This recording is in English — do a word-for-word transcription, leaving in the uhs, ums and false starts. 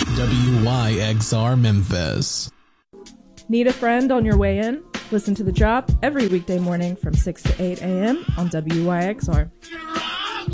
W Y X R Memphis. Need a friend on your way in? Listen to The Drop every weekday morning from six to eight a.m. on W Y X R.